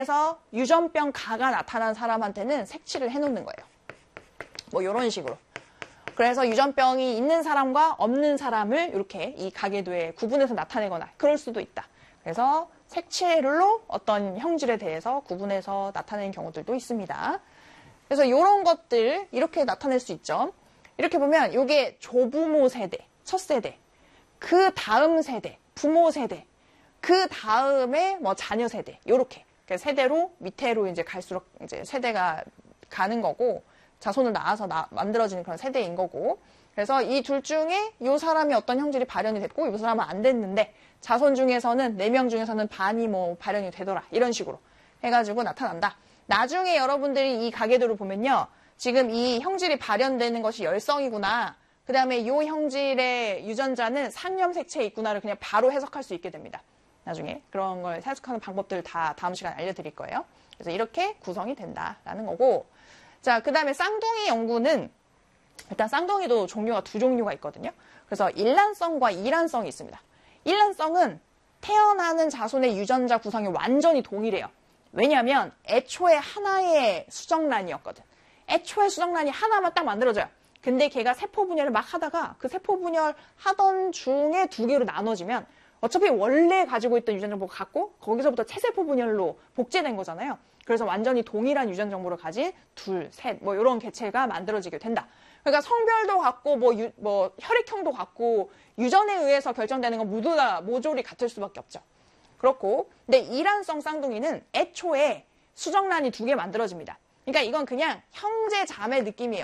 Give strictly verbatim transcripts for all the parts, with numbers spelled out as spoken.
그래서 유전병 가가 나타난 사람한테는 색칠을 해놓는 거예요. 뭐 이런 식으로. 그래서 유전병이 있는 사람과 없는 사람을 이렇게 이 가계도에 구분해서 나타내거나 그럴 수도 있다. 그래서 색칠로 어떤 형질에 대해서 구분해서 나타내는 경우들도 있습니다. 그래서 이런 것들 이렇게 나타낼 수 있죠. 이렇게 보면 이게 조부모 세대, 첫 세대, 그 다음 세대, 부모 세대, 그 다음에 뭐 자녀 세대, 이렇게 세대로 밑에로 이제 갈수록 이제 세대가 가는 거고 자손을 낳아서 나, 만들어지는 그런 세대인 거고. 그래서 이 둘 중에 이 사람이 어떤 형질이 발현이 됐고 이 사람은 안 됐는데 자손 중에서는 네 명 중에서는 반이 뭐 발현이 되더라 이런 식으로 해가지고 나타난다. 나중에 여러분들이 이 가계도를 보면요, 지금 이 형질이 발현되는 것이 열성이구나, 그 다음에 이 형질의 유전자는 상염색체에 있구나를 그냥 바로 해석할 수 있게 됩니다. 나중에 그런 걸 해석하는 방법들을 다 다음 시간에 알려드릴 거예요. 그래서 이렇게 구성이 된다라는 거고. 자, 그 다음에 쌍둥이 연구는 일단 쌍둥이도 종류가 두 종류가 있거든요. 그래서 일란성과 이란성이 있습니다. 일란성은 태어나는 자손의 유전자 구성이 완전히 동일해요. 왜냐하면 애초에 하나의 수정란이었거든. 애초에 수정란이 하나만 딱 만들어져요. 근데 걔가 세포 분열을 막 하다가 그 세포 분열 하던 중에 두 개로 나눠지면 어차피 원래 가지고 있던 유전 정보가 같고 거기서부터 체세포 분열로 복제된 거잖아요. 그래서 완전히 동일한 유전 정보를 가진 둘, 셋, 뭐 이런 개체가 만들어지게 된다. 그러니까 성별도 같고 뭐, 유, 뭐 혈액형도 같고 유전에 의해서 결정되는 건 모두 다 모조리 같을 수밖에 없죠. 그렇고, 근데 이란성 쌍둥이는 애초에 수정란이 두 개 만들어집니다. 그러니까 이건 그냥 형제 자매 느낌이에요.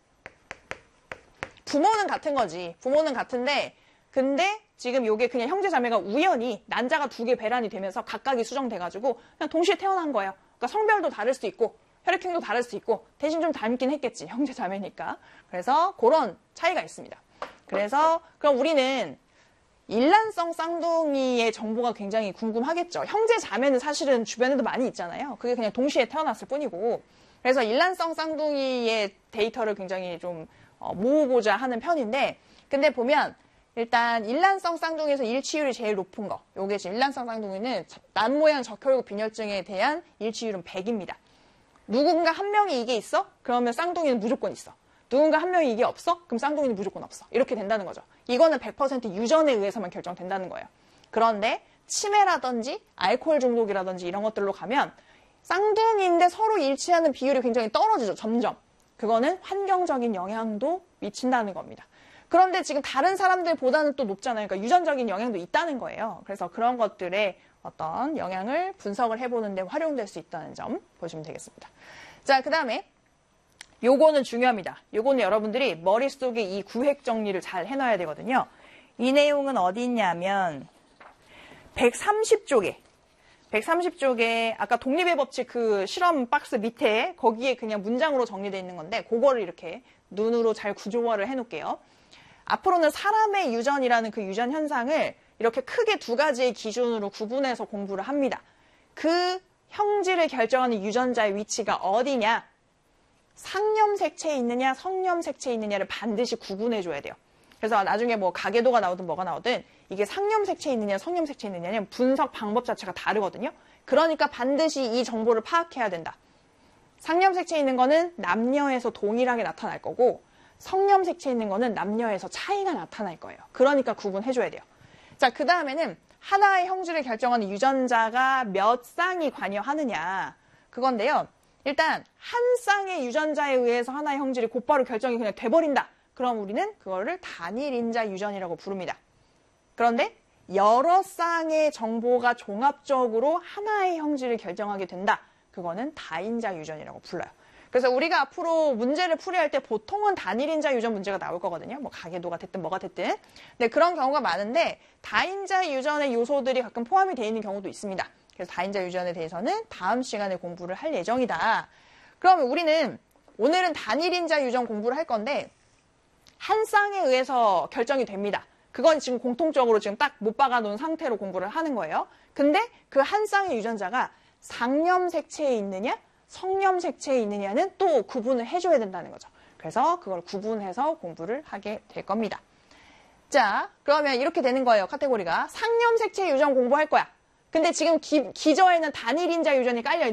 부모는 같은 거지. 부모는 같은데 근데 지금 이게 그냥 형제 자매가 우연히 난자가 두 개 배란이 되면서 각각이 수정돼가지고 그냥 동시에 태어난 거예요. 그러니까 성별도 다를 수 있고 혈액형도 다를 수 있고 대신 좀 닮긴 했겠지. 형제 자매니까. 그래서 그런 차이가 있습니다. 그래서 그럼 우리는 일란성 쌍둥이의 정보가 굉장히 궁금하겠죠. 형제 자매는 사실은 주변에도 많이 있잖아요. 그게 그냥 동시에 태어났을 뿐이고. 그래서 일란성 쌍둥이의 데이터를 굉장히 좀 모으고자 하는 편인데, 근데 보면 일단 일란성 쌍둥이에서 일치율이 제일 높은 거, 요게 지금 일란성 쌍둥이는 남모양 적혈구 빈혈증에 대한 일치율은 백입니다. 누군가 한 명이 이게 있어? 그러면 쌍둥이는 무조건 있어. 누군가 한 명이 이게 없어? 그럼 쌍둥이는 무조건 없어. 이렇게 된다는 거죠. 이거는 백 퍼센트 유전에 의해서만 결정된다는 거예요. 그런데 치매라든지 알코올 중독이라든지 이런 것들로 가면 쌍둥이인데 서로 일치하는 비율이 굉장히 떨어지죠. 점점. 그거는 환경적인 영향도 미친다는 겁니다. 그런데 지금 다른 사람들보다는 또 높잖아요. 그러니까 유전적인 영향도 있다는 거예요. 그래서 그런 것들의 어떤 영향을 분석을 해보는 데 활용될 수 있다는 점 보시면 되겠습니다. 자, 그 다음에 요거는 중요합니다. 요거는 여러분들이 머릿속에 이 구획 정리를 잘 해놔야 되거든요. 이 내용은 어디 있냐면 백삼십 쪽에 백삼십 쪽에 아까 독립의 법칙 그 실험 박스 밑에 거기에 그냥 문장으로 정리되어 있는 건데 그거를 이렇게 눈으로 잘 구조화를 해놓을게요. 앞으로는 사람의 유전이라는 그 유전 현상을 이렇게 크게 두 가지의 기준으로 구분해서 공부를 합니다. 그 형질을 결정하는 유전자의 위치가 어디냐, 상염색체에 있느냐 성염색체에 있느냐를 반드시 구분해줘야 돼요. 그래서 나중에 뭐 가계도가 나오든 뭐가 나오든 이게 상염색체에 있느냐 성염색체에 있느냐는 분석 방법 자체가 다르거든요. 그러니까 반드시 이 정보를 파악해야 된다. 상염색체에 있는 거는 남녀에서 동일하게 나타날 거고 성염색체에 있는 거는 남녀에서 차이가 나타날 거예요. 그러니까 구분해줘야 돼요. 자, 그 다음에는 하나의 형질을 결정하는 유전자가 몇 쌍이 관여하느냐 그건데요. 일단 한 쌍의 유전자에 의해서 하나의 형질이 곧바로 결정이 그냥 돼버린다. 그럼 우리는 그거를 단일인자 유전이라고 부릅니다. 그런데 여러 쌍의 정보가 종합적으로 하나의 형질을 결정하게 된다. 그거는 다인자 유전이라고 불러요. 그래서 우리가 앞으로 문제를 풀이할 때 보통은 단일인자 유전 문제가 나올 거거든요. 뭐 가계도가 됐든 뭐가 됐든. 근데 그런 경우가 많은데 다인자 유전의 요소들이 가끔 포함이 되어 있는 경우도 있습니다. 그래서 다인자 유전에 대해서는 다음 시간에 공부를 할 예정이다. 그러면 우리는 오늘은 단일인자 유전 공부를 할 건데 한 쌍에 의해서 결정이 됩니다. 그건 지금 공통적으로 지금 딱 못 박아놓은 상태로 공부를 하는 거예요. 근데 그 한 쌍의 유전자가 상염색체에 있느냐 성염색체에 있느냐는 또 구분을 해줘야 된다는 거죠. 그래서 그걸 구분해서 공부를 하게 될 겁니다. 자, 그러면 이렇게 되는 거예요. 카테고리가 상염색체 유전 공부할 거야. 근데 지금 기, 기저에는 단일인자 유전이 깔려 있는